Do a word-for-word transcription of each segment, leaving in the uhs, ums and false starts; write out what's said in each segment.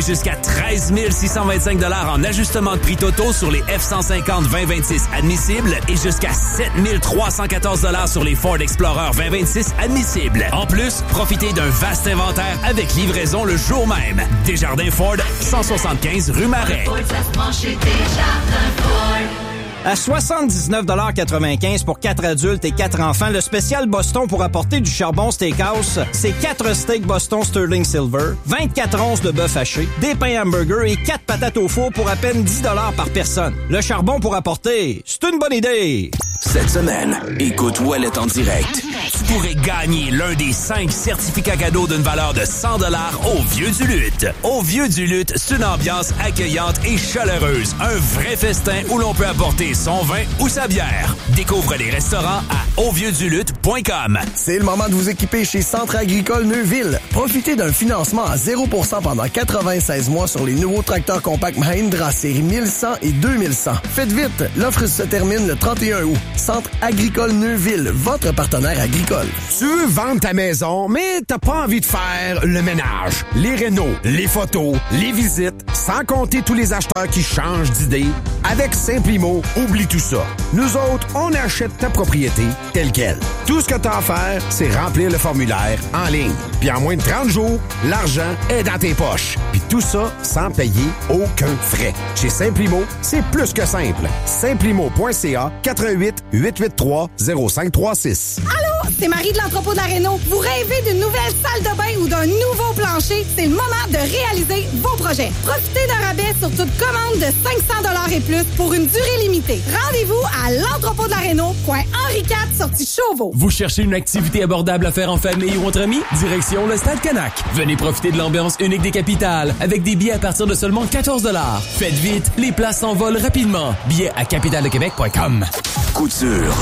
Jusqu'à treize mille six cent vingt-cinq dollars en ajustement de prix totaux sur les F cent cinquante vingt vingt-six admissibles et jusqu'à sept mille trois cent quatorze dollars sur les Ford Explorer vingt vingt-six admissibles. En plus, profitez d'un vaste inventaire avec livraison le jour même. Desjardins Ford, cent soixante-quinze rue Marais. À soixante-dix-neuf dollars quatre-vingt-quinze pour quatre adultes et quatre enfants, le spécial Boston pour apporter du charbon steakhouse, c'est quatre steaks Boston Sterling Silver, vingt-quatre onces de bœuf haché, des pains hamburgers et quatre patates au four pour à peine dix dollars par personne. Le charbon pour apporter, c'est une bonne idée! Cette semaine, écoute Ouellet en direct. Tu pourrais gagner l'un des cinq certificats cadeaux d'une valeur de cent dollars au Vieux du Lutte. Au Vieux du Lutte, c'est une ambiance accueillante et chaleureuse. Un vrai festin où l'on peut apporter son vin ou sa bière. Découvre les restaurants à au vieux du lutte point com. C'est le moment de vous équiper chez Centre agricole Neuville. Profitez d'un financement à zéro pour cent pendant quatre-vingt-seize mois sur les nouveaux tracteurs compacts Mahindra série mille cent et deux mille cent. Faites vite, l'offre se termine le trente et un août. Centre agricole Neuville, votre partenaire agricole. Tu veux vendre ta maison, mais t'as pas envie de faire le ménage, les rénaux, les photos, les visites, sans compter tous les acheteurs qui changent d'idée. Avec Simplimo, oublie tout ça. Nous autres, on achète ta propriété telle quelle. Tout ce que t'as à faire, c'est remplir le formulaire en ligne. Puis en moins de trente jours, l'argent est dans tes poches. Puis tout ça sans payer aucun frais. Chez Simplimo, c'est plus que simple. Simplimo point c a quatre un huit huit huit trois zéro cinq trois six. Allô, c'est Marie de l'entrepôt de la Réno. Vous rêvez d'une nouvelle salle de bain ou d'un nouveau plancher? C'est le moment de réaliser vos projets. Profitez d'un rabais sur toute commande de cinq cents dollars et plus pour une durée limitée. Rendez-vous à l'entrepôt de la Réno, coin Henri quatre, sortie Chauveau. Vous cherchez une activité abordable à faire en famille ou entre amis? Direction le Stade Canac. Venez profiter de l'ambiance unique des capitales avec des billets à partir de seulement quatorze dollars. Faites vite, les places s'envolent rapidement. Billets à capitale de québec point com. Couture.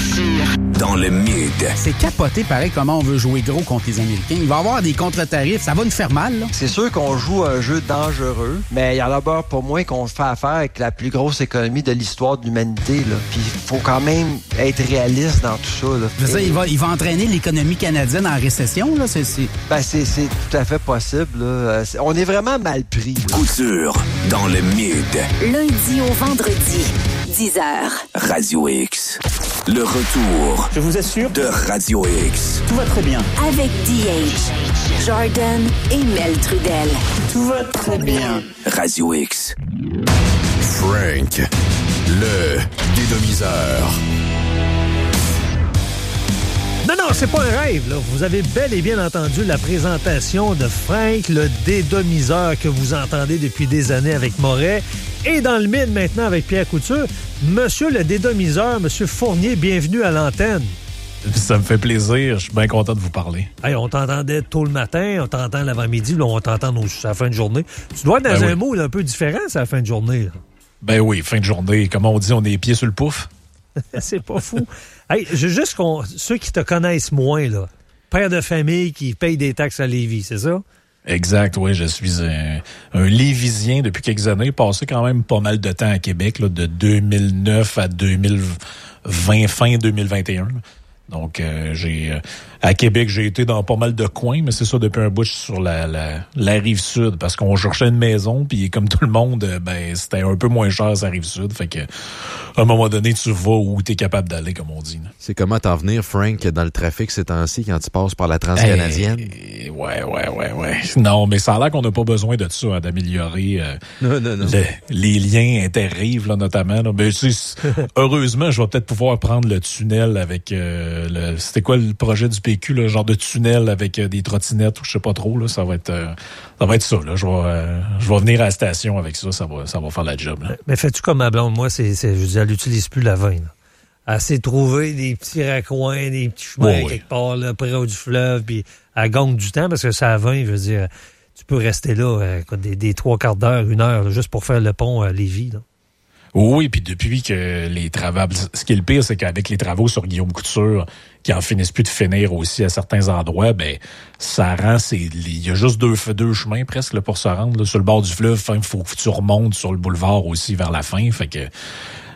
Dans le mid. C'est capoté pareil comment on veut jouer gros contre les Américains. Il va y avoir des contre-tarifs, ça va nous faire mal. Là. C'est sûr qu'on joue un jeu dangereux, mais il y en a d'abord pour moi qu'on fait affaire avec la plus grosse économie de l'histoire de l'humanité. Là. Puis il faut quand même être réaliste dans tout ça. Là. Je veux dire, il va, il va entraîner l'économie canadienne en récession. Là. C'est, c'est... Ben, c'est, c'est tout à fait possible. Là. On est vraiment mal pris. Là. Couture. Dans le mid. Lundi au vendredi. dix heures. Radio X. Le retour. Je vous assure de Radio X. Tout va très bien. Avec D H, Jordan et Mel Trudel. Tout va très bien. Radio X. Frank, le dédomiseur. Non, non, c'est pas un rêve, là. Vous avez bel et bien entendu la présentation de Frank, le dédomiseur que vous entendez depuis des années avec Moret et dans le mid maintenant avec Pierre Couture. Monsieur le dédomiseur, Monsieur Fournier, bienvenue à l'antenne. Ça me fait plaisir. Je suis bien content de vous parler. Hey, on t'entendait tôt le matin, on t'entend l'avant-midi, là, on t'entend à la fin de journée. Tu dois être dans ben un oui. mood un peu différent, c'est la fin de journée. Là. Ben oui, fin de journée. Comme on dit, on est pieds sur le pouf. C'est pas fou. Hey, juste qu'on, ceux qui te connaissent moins, là, père de famille qui paye des taxes à Lévis, c'est ça? Exact, oui. Je suis un, un Lévisien depuis quelques années. Passé quand même pas mal de temps à Québec, là, de deux mille neuf à deux mille vingt, fin deux mille vingt et un. Là. Donc, euh, j'ai euh, à Québec, j'ai été dans pas mal de coins, mais c'est ça, depuis un bout, je suis sur la, la, la rive sud, parce qu'on cherchait une maison, puis comme tout le monde, ben c'était un peu moins cher, ça rive sud. Fait que à un moment donné, tu vas où t'es capable d'aller, comme on dit. Là. C'est comment t'en venir, Frank, dans le trafic ces temps-ci, quand tu passes par la transcanadienne? Hey, ouais, ouais, ouais, ouais. Non, mais ça a l'air qu'on n'a pas besoin de ça, hein, d'améliorer euh, non, non, non. Le, les liens interrives, là, notamment. Là. Ben, heureusement, je vais peut-être pouvoir prendre le tunnel avec... Euh, Le, c'était quoi le projet du P Q, le genre de tunnel avec euh, des trottinettes ou je sais pas trop, là, ça va être euh, ça va être ça, là. Je vais euh, je vais venir à la station avec ça, ça va ça va faire la job. Là. Mais fais-tu comme ma blonde, moi, c'est, c'est je veux dire, elle n'utilise plus la vin. Là. Elle s'est trouvée des petits raccoins, des petits chemins oh, quelque oui. part là, près du fleuve, puis elle gagne du temps parce que ça vin, je veux dire, tu peux rester là euh, des, des trois quarts d'heure, une heure, là, juste pour faire le pont à Lévis, là. Oui, puis depuis que les travaux... Ce qui est le pire, c'est qu'avec les travaux sur Guillaume Couture, qui en finissent plus de finir aussi à certains endroits, ben ça rend... Il y a juste deux, deux chemins presque là, pour se rendre. Là, sur le bord du fleuve, il faut que tu remontes sur le boulevard aussi vers la fin. Fait que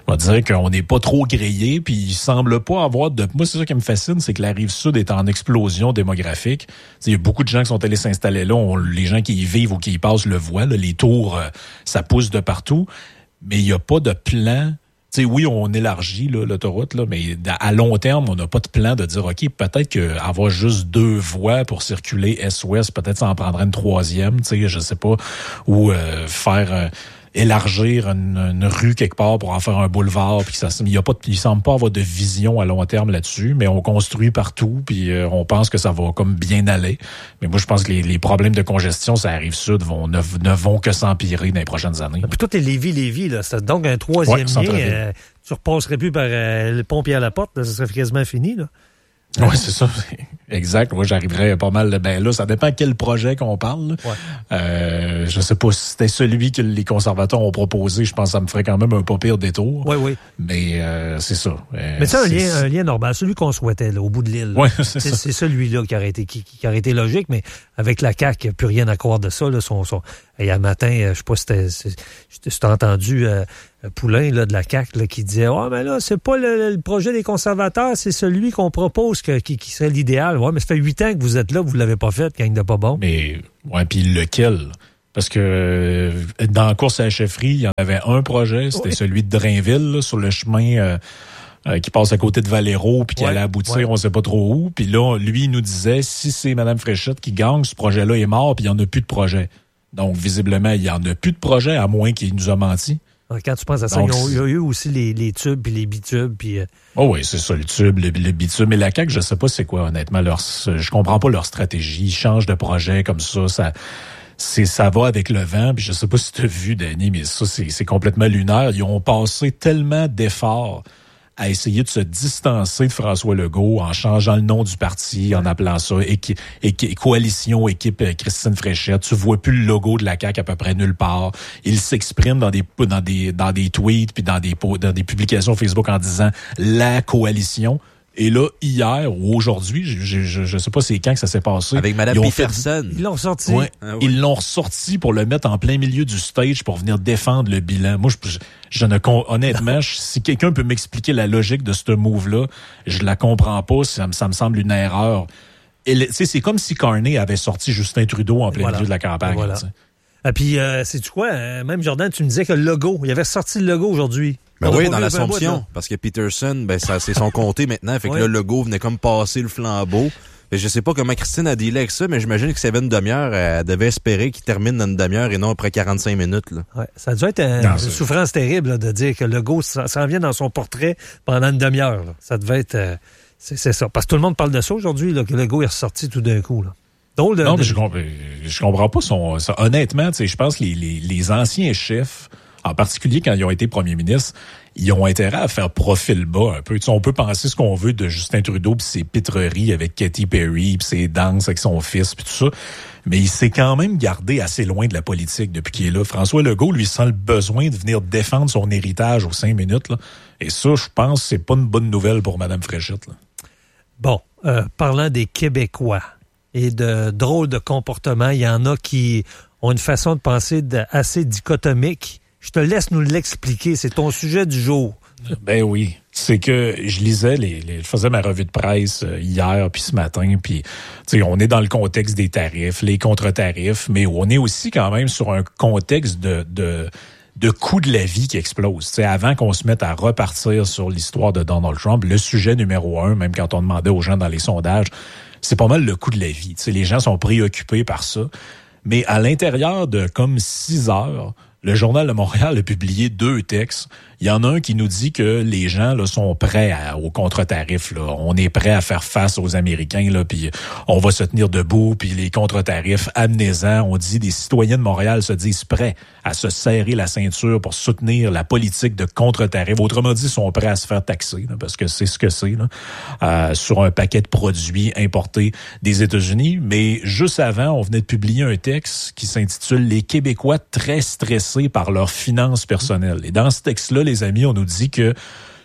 on va dire qu'on n'est pas trop grillé, puis il semble pas avoir de... Moi, c'est ça qui me fascine, c'est que la Rive-Sud est en explosion démographique. Il y a beaucoup de gens qui sont allés s'installer là, on, les gens qui y vivent ou qui y passent le voient, là, les tours, euh, ça pousse de partout, mais il n'y a pas de plan... T'sais, oui, on élargit là, l'autoroute, là, mais à long terme, on n'a pas de plan de dire, OK, peut-être qu'avoir juste deux voies pour circuler est-ouest, peut-être ça en prendrait une troisième, je sais pas, ou euh, faire... Euh, élargir une, une rue quelque part pour en faire un boulevard, puis ça, il y a pas, il semble pas avoir de vision à long terme là-dessus, mais on construit partout, puis euh, on pense que ça va comme bien aller. Mais moi, je pense que les, les problèmes de congestion, ça arrive sud, vont ne, ne vont que s'empirer dans les prochaines années. Puis toi, t'es Lévis-Lévis, là, c'est donc un troisième ouais, lien. Euh, tu repasserais plus par euh, le pont Pierre-Laporte, là, ça serait quasiment fini, là. Oui, c'est ça. Exact. Moi, j'arriverais pas mal. Ben là, ça dépend quel projet qu'on parle. Ouais. Euh, je sais pas si c'était celui que les conservateurs ont proposé. Je pense que ça me ferait quand même un pas pire détour. Oui, oui. Mais euh, c'est ça. Euh, Mais c'est un lien, un lien normal. Celui qu'on souhaitait, là, au bout de l'île. Oui, c'est, c'est ça. C'est celui-là qui aurait été, qui, qui aurait été logique, mais avec la C A Q, il n'y a plus rien à croire de ça. Là, son, son... Et un matin, je sais pas si c'était, c'était entendu euh, Poulain là, de la C A Q là, qui disait « Ah, oh, mais là, c'est pas le, le projet des conservateurs, c'est celui qu'on propose que, qui, qui serait l'idéal. » Ouais, mais ça fait huit ans que vous êtes là, vous l'avez pas fait, quand il n'est pas bon. Mais, ouais, puis lequel? Parce que dans la course à la chefferie, il y en avait un projet, c'était oui. celui de Drainville, là, sur le chemin euh, euh, qui passe à côté de Valero, puis qui ouais, allait aboutir, ouais. on sait pas trop où. Puis là, lui, il nous disait, si c'est Mme Fréchette qui gagne, ce projet-là est mort, puis il n'y en a plus de projet. Donc, visiblement, il n'y en a plus de projet, à moins qu'il nous a menti. Quand tu penses à ça, Donc, il y a eu aussi les, les tubes puis les bitubes. Puis, euh... Oh oui, c'est ça, le tube, le, le bitube. Mais la C A Q, je sais pas c'est quoi, honnêtement. Leur, je comprends pas leur stratégie. Ils changent de projet comme ça. Ça, c'est, ça va avec le vent. Puis je sais pas si tu as vu, Danny, mais ça, c'est, c'est complètement lunaire. Ils ont passé tellement d'efforts à essayer de se distancer de François Legault en changeant le nom du parti, en appelant ça équi- équi- Coalition Équipe Christine Fréchette. Tu vois plus le logo de la C A Q à peu près nulle part. Il s'exprime dans des dans des dans des tweets puis dans des dans des publications Facebook en disant la coalition. Et là, hier ou aujourd'hui, je, je, je sais pas c'est quand que ça s'est passé. Avec Mme Peterson. Ils l'ont ressorti. Ouais, ah, oui. Ils l'ont ressorti pour le mettre en plein milieu du stage pour venir défendre le bilan. Moi, je, je, je ne honnêtement, je, si quelqu'un peut m'expliquer la logique de ce move-là, je la comprends pas. Ça, ça me semble une erreur. Et c'est comme si Carney avait sorti Justin Trudeau en plein voilà. milieu de la campagne. Voilà. Ah, puis, euh, sais-tu quoi? Euh, même Jordan, tu me disais que le logo, il avait sorti le logo aujourd'hui. Ben oui, dans l'Assomption, parce que Peterson, ben ça c'est son comté maintenant, fait que oui. là, le logo venait comme passer le flambeau. Et je sais pas comment Christine a dealé avec ça, mais j'imagine que s'il y avait une demi-heure, elle devait espérer qu'il termine dans une demi-heure et non après quarante-cinq minutes. Là. Ouais, ça a dû être un, une souffrance terrible là, de dire que le logo s'en vient dans son portrait pendant une demi-heure. Là. Ça devait être... Euh, c'est, c'est ça. Parce que tout le monde parle de ça aujourd'hui, là, que le logo est ressorti tout d'un coup. Là. Donc, de, non, mais de... je, comprends, je comprends pas son... Ça, honnêtement, je pense que les, les, les anciens chefs, en particulier quand ils ont été premiers ministres, ils ont intérêt à faire profil bas un peu. Tu sais, on peut penser ce qu'on veut de Justin Trudeau puis ses pitreries avec Katy Perry puis ses danses avec son fils puis tout ça, mais il s'est quand même gardé assez loin de la politique depuis qu'il est là. François Legault, lui, sent le besoin de venir défendre son héritage aux cinq minutes. Là. Et ça, je pense, c'est pas une bonne nouvelle pour Mme Fréchette. Là. Bon, euh, parlant des Québécois et de drôles de comportements, il y en a qui ont une façon de penser de, assez dichotomique. Je te laisse nous l'expliquer. C'est ton sujet du jour. Ben oui. C'est que je lisais, les, les, je faisais ma revue de presse hier puis ce matin, puis tu sais, on est dans le contexte des tarifs, les contre-tarifs, mais on est aussi quand même sur un contexte de de, de coût de la vie qui explose. Tu sais, avant qu'on se mette à repartir sur l'histoire de Donald Trump, le sujet numéro un, même quand on demandait aux gens dans les sondages, c'est pas mal le coût de la vie. Tu sais, les gens sont préoccupés par ça, mais à l'intérieur de comme six heures, le Journal de Montréal a publié deux textes. Il y en a un qui nous dit que les gens là, sont prêts à, aux contre-tarifs. Là. On est prêt à faire face aux Américains, là, puis on va se tenir debout, puis les contre-tarifs, amenez-en. On dit des citoyens de Montréal se disent prêts à se serrer la ceinture pour soutenir la politique de contre-tarifs. Autrement dit, ils sont prêts à se faire taxer, là, parce que c'est ce que c'est, là, euh, sur un paquet de produits importés des États-Unis. Mais juste avant, on venait de publier un texte qui s'intitule « Les Québécois très stressés par leurs finances personnelles ». Et dans ce texte-là, les amis, on nous dit que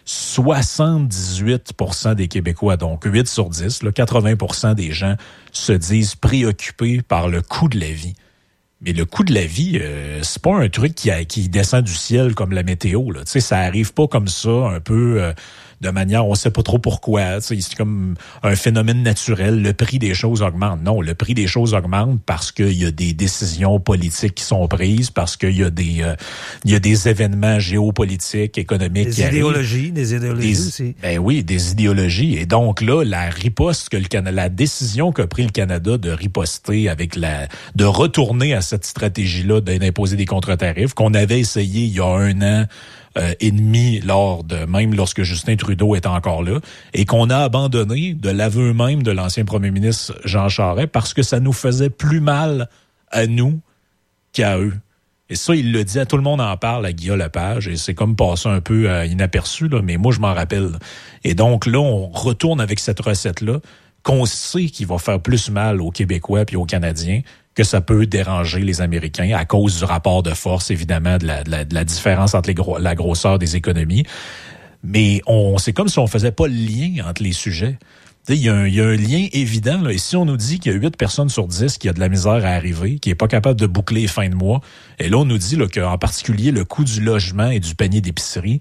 soixante-dix-huit pour cent des Québécois, donc huit sur dix, là, quatre-vingts pour cent des gens se disent préoccupés par le coût de la vie. Mais le coût de la vie, euh, c'est pas un truc qui, a, qui descend du ciel comme la météo. Là. Tu sais, ça arrive pas comme ça, un peu euh, de manière, on sait pas trop pourquoi. Tu sais, c'est comme un phénomène naturel. Le prix des choses augmente. Non, le prix des choses augmente parce qu'il y a des décisions politiques qui sont prises, parce qu'il y a des, euh, il y a des événements géopolitiques, économiques des qui arrivent. Des idéologies, des idéologies des, aussi. Ben oui, des idéologies. Et donc là, la riposte que le Canada, la décision qu'a pris le Canada de riposter avec la, de retourner à cette stratégie-là d'imposer des contre-tarifs qu'on avait essayé il y a un an euh, et demi, lors de, même lorsque Justin Trudeau était encore là, et qu'on a abandonné de l'aveu même de l'ancien premier ministre Jean Charest parce que ça nous faisait plus mal à nous qu'à eux. Et ça, il le dit, à tout le monde en parle, à Guillaume Lepage, et c'est comme passé un peu euh, inaperçu, là, mais moi, je m'en rappelle. Et donc là, on retourne avec cette recette-là, qu'on sait qu'il va faire plus mal aux Québécois puis aux Canadiens que ça peut déranger les Américains à cause du rapport de force, évidemment, de la, de la, de la différence entre les gros, la grosseur des économies. Mais on, c'est comme si on faisait pas le lien entre les sujets. Il y, a un, il y a un lien évident. Là. Et si on nous dit qu'il y a huit personnes sur dix qui a de la misère à arriver, qui est pas capable de boucler les fins de mois, et là, on nous dit là, qu'en particulier, le coût du logement et du panier d'épicerie,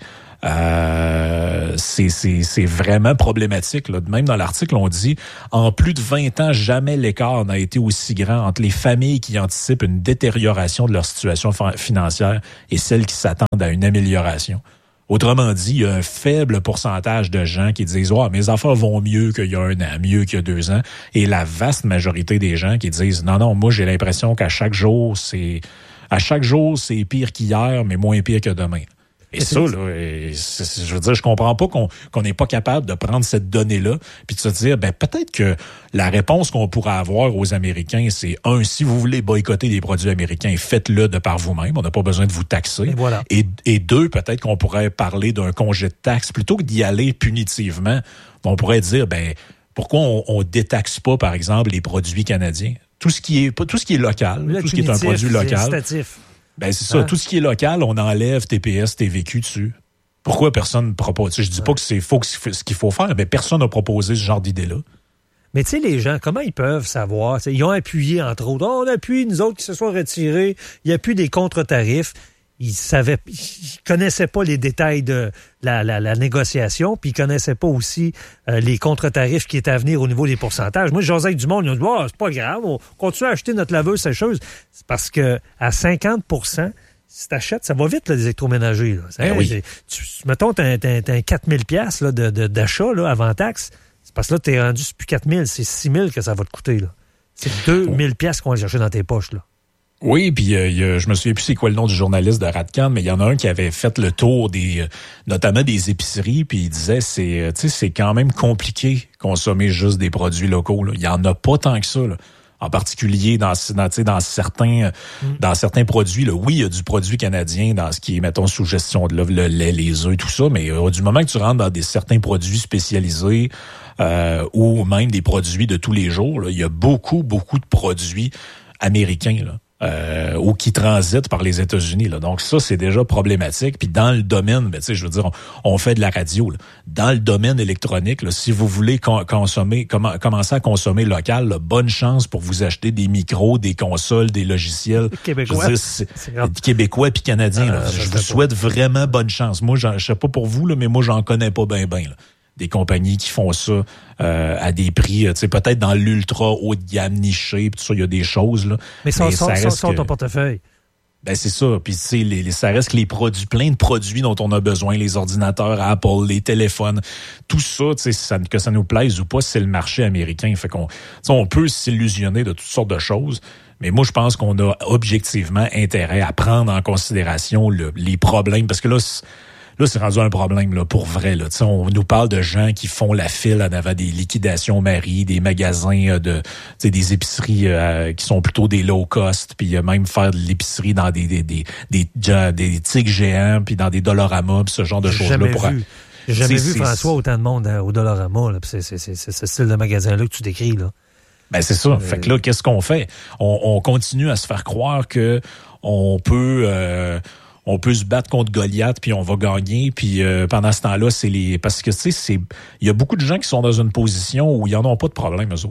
euh, c'est, c'est, c'est vraiment problématique. Là. Même dans l'article, on dit « En plus de vingt ans, jamais l'écart n'a été aussi grand entre les familles qui anticipent une détérioration de leur situation financière et celles qui s'attendent à une amélioration. » Autrement dit, il y a un faible pourcentage de gens qui disent « Oh, mes affaires vont mieux qu'il y a un an, mieux qu'il y a deux ans. » Et la vaste majorité des gens qui disent « Non, non, moi, j'ai l'impression qu'à chaque jour, c'est à chaque jour, c'est pire qu'hier, mais moins pire que demain. » Et ça, là, et c'est, je veux dire, je comprends pas qu'on qu'on n'est pas capable de prendre cette donnée-là puis de se dire, ben peut-être que la réponse qu'on pourrait avoir aux Américains, c'est un, si vous voulez boycotter des produits américains, faites-le de par vous-même. On n'a pas besoin de vous taxer. Et, voilà. et, et deux, peut-être qu'on pourrait parler d'un congé de taxes plutôt que d'y aller punitivement. On pourrait dire, ben pourquoi on, on détaxe pas, par exemple, les produits canadiens, tout ce qui est pas tout ce qui est local, le tout ce qui est un produit local. Incitatif. Ben c'est ça, hein? Tout ce qui est local, on enlève T P S, T V Q dessus. Pourquoi personne ne propose? Je dis ouais. pas que c'est faux ce qu'il faut faire, mais personne n'a proposé ce genre d'idée-là. Mais tu sais, les gens, comment ils peuvent savoir? T'sais, ils ont appuyé, entre autres. Oh, on appuie, nous autres qui se sont retirés. Il n'y a plus des contre-tarifs. Ils savaient, ils connaissaient pas les détails de la, la, la négociation, puis ils connaissaient pas aussi euh, les contre-tarifs qui étaient à venir au niveau des pourcentages. Moi, José du Monde, ils ont dit, oh, c'est pas grave, on continue à acheter notre laveuse sécheuse. C'est parce que à cinquante pour cent, si t'achètes, ça va vite, là, les électroménagers. Là. Ben hein, oui. tu, mettons, t'as, t'as, t'as quatre mille dollars là, de, de, d'achat là, avant taxe. C'est parce que là, t'es rendu, c'est plus quatre mille, c'est six mille que ça va te coûter. Là. C'est deux mille dollars qu'on va aller chercher dans tes poches. Là. Oui, puis euh, je me souviens plus c'est quoi le nom du journaliste de Radcan, mais il y en a un qui avait fait le tour des, euh, notamment des épiceries, puis il disait c'est, euh, tu sais, c'est quand même compliqué consommer juste des produits locaux. Là. Il y en a pas tant que ça. Là. En particulier dans, dans, dans certains, mm. dans certains produits. Là. Oui, il y a du produit canadien dans ce qui est, mettons, sous gestion de l'œuf, le lait, les œufs, tout ça, mais euh, du moment que tu rentres dans des certains produits spécialisés euh, ou même des produits de tous les jours, là, il y a beaucoup, beaucoup de produits américains, là. Euh, ou qui transitent par les États-Unis. Là. Donc ça, c'est déjà problématique. Puis dans le domaine, ben, tu sais, je veux dire, on, on fait de la radio. Là. Dans le domaine électronique, là, si vous voulez con- consommer, com- commencer à consommer local, là, bonne chance pour vous acheter des micros, des consoles, des logiciels. Québécois. Je veux dire, c'est, c'est Québécois puis Canadiens. Ah, là. Je vous souhaite pas. Vraiment bonne chance. Moi, je sais pas pour vous, là, mais moi, j'en connais pas bien, bien. Des compagnies qui font ça euh, à des prix, tu sais, peut-être dans l'ultra haut de gamme niché, puis tout ça, il y a des choses là. Mais ça, mais ça, ça reste ça, que, ton portefeuille. Ben c'est ça. Puis tu sais, les, les, ça reste que les produits, plein de produits dont on a besoin, les ordinateurs, Apple, les téléphones, tout ça, tu sais, ça, que ça nous plaise ou pas, c'est le marché américain. Fait qu'on, on peut s'illusionner de toutes sortes de choses. Mais moi, je pense qu'on a objectivement intérêt à prendre en considération le, les problèmes, parce que là. Là, c'est rendu un problème là pour vrai. Là. On nous parle de gens qui font la file en avant des liquidations Marie, des magasins, de des épiceries euh, qui sont plutôt des low cost, puis même faire de l'épicerie dans des des des des, des, des tics géants, puis dans des Dollarama, puis ce genre de choses-là. Jamais pour vu. J'ai jamais vu, c'est, François, autant de monde hein, au Dollarama. Là, c'est, c'est, c'est, c'est ce style de magasin-là que tu décris. Là. Ben c'est ça. Euh... Fait que là, qu'est-ce qu'on fait? On, on continue à se faire croire que on peut... Euh, on peut se battre contre Goliath puis on va gagner, puis euh, pendant ce temps-là, c'est les parce que tu sais c'est il y a beaucoup de gens qui sont dans une position où ils en ont pas de problème eux autres.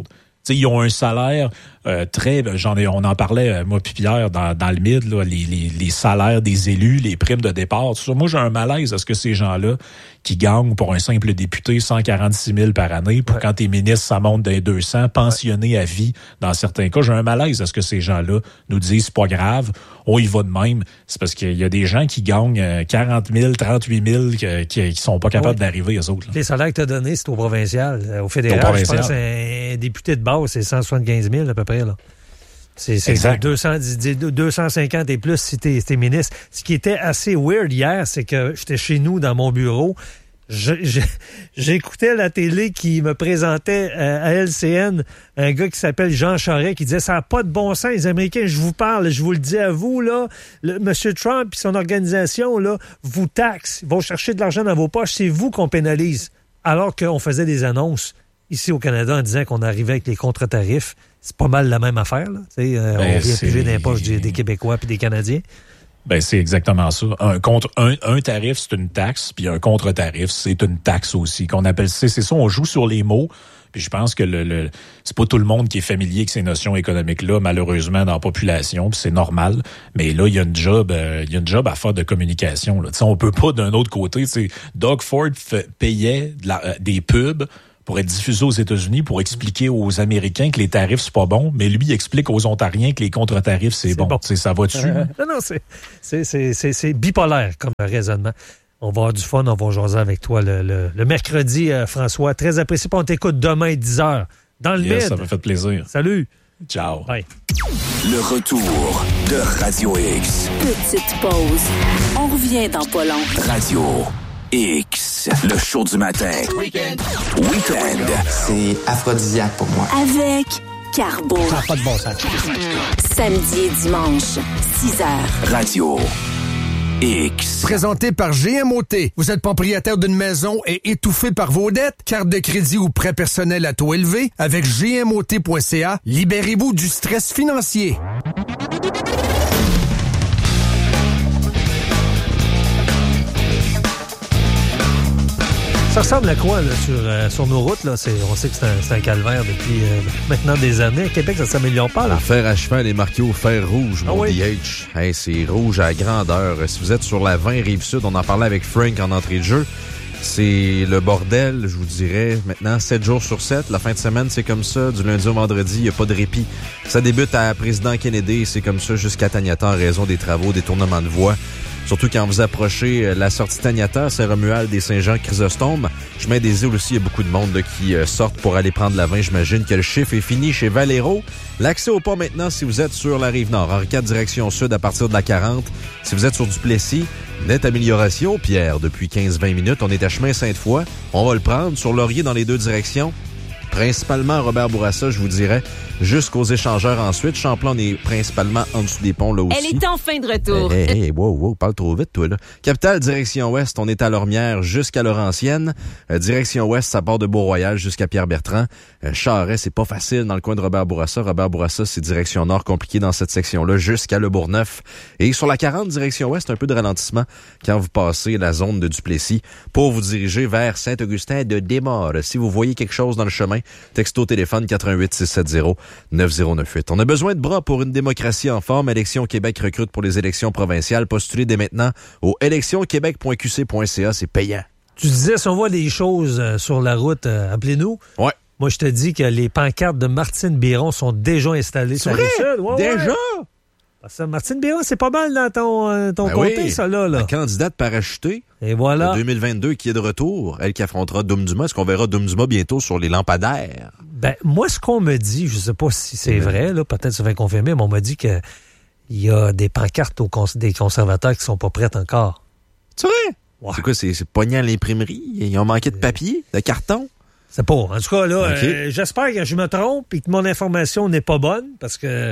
sais, ils ont un salaire euh, très, j'en ai, on en parlait euh, moi puis Pierre dans, dans le mid, là, les, les, les salaires des élus, les primes de départ, tout ça. Moi, j'ai un malaise à ce que ces gens-là qui gagnent pour un simple député cent quarante-six mille par année, pour ouais. quand t'es ministre, ça monte d'un deux cents, pensionné ouais. à vie dans certains cas. J'ai un malaise à ce que ces gens-là nous disent c'est pas grave, on y va de même. C'est parce qu'il y a des gens qui gagnent quarante mille, trente-huit mille qui, qui, qui sont pas capables ouais. d'arriver, eux autres. Là. Les salaires que t'as donnés, c'est au provincial. Au fédéral, au provincial. Je pense un député de base, c'est cent soixante-quinze mille à peu près, là. C'est, c'est deux cents, deux cent cinquante et plus si t'es, si t'es ministre. Ce qui était assez weird hier, c'est que j'étais chez nous dans mon bureau. Je, je, j'écoutais la télé qui me présentait euh, à L C N un gars qui s'appelle Jean Charest qui disait « Ça n'a pas de bon sens, les Américains, je vous parle, je vous le dis à vous, là, le, M. Trump et son organisation, là, vous taxent, vont chercher de l'argent dans vos poches, c'est vous qu'on pénalise. » Alors qu'on faisait des annonces ici au Canada en disant qu'on arrivait avec les contre-tarifs. C'est pas mal la même affaire, là. Euh, ben, on vient piger dans les poches des, des Québécois puis des Canadiens. Ben c'est exactement ça. Un contre un, un tarif, c'est une taxe, puis un contre-tarif, c'est une taxe aussi. Qu'on appelle c'est, c'est ça, on joue sur les mots. Puis je pense que le, le c'est pas tout le monde qui est familier avec ces notions économiques-là, malheureusement, dans la population, puis c'est normal. Mais là, il y a une job, euh, il y a une job à faire de communication. Là. Tu sais, on peut pas d'un autre côté. Tu sais, Doug Ford fait, payait de la, euh, des pubs pour être diffusé aux États-Unis, pour expliquer aux Américains que les tarifs, c'est pas bon, mais lui, il explique aux Ontariens que les contre-tarifs, c'est, c'est bon. bon. Ça va dessus. Euh, non, non, c'est, c'est, c'est, c'est, c'est bipolaire comme raisonnement. On va avoir du fun, on va jaser avec toi le, le, le mercredi, euh, François. Très apprécié. On t'écoute demain, dix heures. Dans le yes, mid. Ça m'a fait plaisir. Salut. Ciao. Bye. Le retour de Radio X. Petite pause. On revient dans pas long. Radio X, le show du matin. Weekend. Weekend. C'est aphrodisiaque pour moi. Avec Carbo. Ça n'a pas de bon sens. Samedi et dimanche, six heures. Radio X. Présenté par G M O T. Vous êtes propriétaire d'une maison et étouffé par vos dettes? Carte de crédit ou prêt personnel à taux élevé? Avec G M O T point C A, libérez-vous du stress financier. Ça ressemble à quoi là, sur, euh, sur nos routes? Là? C'est, on sait que c'est un, c'est un calvaire depuis euh, maintenant des années. À Québec, ça s'améliore pas. Là. Le fer à cheval est marqué au fer rouge, mon ah oui. D H. Hey, c'est rouge à grandeur. Si vous êtes sur la vingt Rive-Sud, on en parlait avec Frank en entrée de jeu. C'est le bordel, je vous dirais, maintenant, sept jours sur sept. La fin de semaine, c'est comme ça. Du lundi au vendredi, il n'y a pas de répit. Ça débute à Président Kennedy et c'est comme ça jusqu'à Taniata en raison des travaux, des tournements de voies. Surtout quand vous approchez la sortie Taniata, Saint-Romuald et Saint-Jean-Chrysostome. Chemin des Îles aussi, il y a beaucoup de monde là, qui euh, sortent pour aller prendre la vingt. J'imagine que le chiffre est fini chez Valero. L'accès au pont maintenant, si vous êtes sur la Rive-Nord. Henri quatre, direction sud à partir de la quarante. Si vous êtes sur Duplessis, nette amélioration, Pierre. Depuis quinze à vingt minutes, on est à chemin Sainte-Foy. On va le prendre sur Laurier dans les deux directions. Principalement Robert Bourassa, je vous dirais, jusqu'aux échangeurs ensuite. Champlain, on est principalement en dessous des ponts, là aussi. Elle est enfin de retour. Hey, hey, hey, wow, wow, parle trop vite, toi, là. Capitale, direction ouest, on est à Lormière jusqu'à Laurentienne. Euh, direction ouest, ça part de Beau-Royal jusqu'à Pierre-Bertrand. Euh, Charest, c'est pas facile dans le coin de Robert Bourassa. Robert Bourassa, c'est direction nord, compliqué dans cette section-là, jusqu'à Le Bourgneuf. Et sur la quarante, direction ouest, un peu de ralentissement quand vous passez la zone de Duplessis pour vous diriger vers Saint-Augustin de Desmaures. Si vous voyez quelque chose dans le chemin, texto téléphone quatre un huit six sept zéro neuf zéro neuf huit. On a besoin de bras pour une démocratie en forme. Élections Québec recrute pour les élections provinciales. Postulez dès maintenant au élections québec point q c point c a. C'est payant. Tu disais, si on voit des choses euh, sur la route, euh, appelez-nous. Ouais. Moi, je te dis que les pancartes de Martine Biron sont déjà installées. C'est vrai? Ouais, déjà? Ouais. Parce que Martine Biron, c'est pas mal dans ton, euh, ton ben comté, oui. ça, là. là. La candidate parachutée. Et voilà. De deux mille vingt-deux qui est de retour. Elle qui affrontera Doom Dumas. Est-ce qu'on verra Doom Dumas bientôt sur les lampadaires? Ben, moi, ce qu'on me dit, je sais pas si c'est vrai, là, peut-être ça va confirmer, mais on m'a dit que il y a des pancartes aux cons- des conservateurs qui sont pas prêtes encore. C'est vrai? Ouais. C'est quoi, c'est, c'est pogné à l'imprimerie? Ils ont manqué de papier, de carton? C'est pas. En tout cas, là, okay. euh, j'espère que je me trompe et que mon information n'est pas bonne, parce que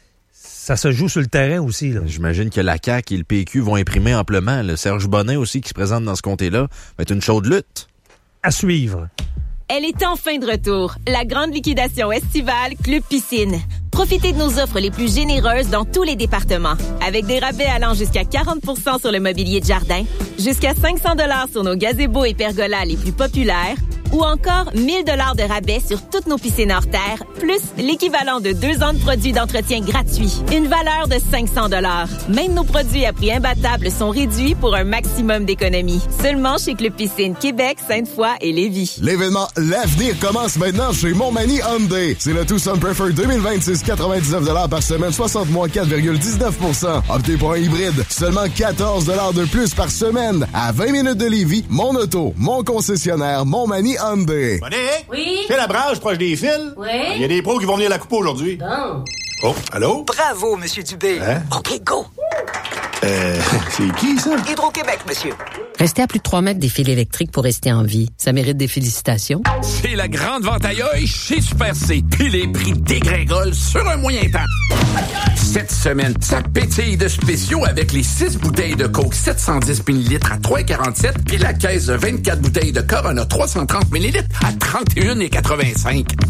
ça se joue sur le terrain aussi. Là. J'imagine que la C A Q et le P Q vont imprimer amplement. Le Serge Bonnet aussi, qui se présente dans ce comté-là, va être une chaude lutte. À suivre. Elle est enfin de retour. La grande liquidation estivale Club Piscine. Profitez de nos offres les plus généreuses dans tous les départements. Avec des rabais allant jusqu'à quarante pour cent sur le mobilier de jardin, jusqu'à cinq cents dollars sur nos gazebos et pergolas les plus populaires, Ou encore mille dollars de rabais sur toutes nos piscines hors terre, plus l'équivalent de deux ans de produits d'entretien gratuits. Une valeur de cinq cents dollars. Même nos produits à prix imbattable sont réduits pour un maximum d'économies. Seulement chez Club Piscine Québec, Sainte-Foy et Lévis. L'événement L'Avenir commence maintenant chez Montmagny Hyundai. C'est le Tucson Preferred deux mille vingt-six, quatre-vingt-dix-neuf dollars par semaine, soixante mois, quatre virgule dix-neuf pour cent. Optez pour un hybride, seulement quatorze dollars de plus par semaine. À vingt minutes de Lévis, mon auto, mon concessionnaire, Montmagny Hyundai. Monique? Oui? C'est la branche proche des fils? Oui? Il y a des pros qui vont venir la couper aujourd'hui. Bon. Oh, allô? Bravo, Monsieur Dubé. Hein? OK, go. Euh, c'est qui, ça? Hydro-Québec, monsieur. Restez à plus de trois mètres des fils électriques pour rester en vie. Ça mérite des félicitations. C'est la grande vente ailleurs chez Super C. Puis les prix dégringolent sur un moyen temps. Cette semaine, ça pétille de spéciaux avec les six bouteilles de Coke sept cent dix millilitres à trois virgule quarante-sept puis la caisse de vingt-quatre bouteilles de Corona trois cent trente millilitres à trente et un virgule quatre-vingt-cinq.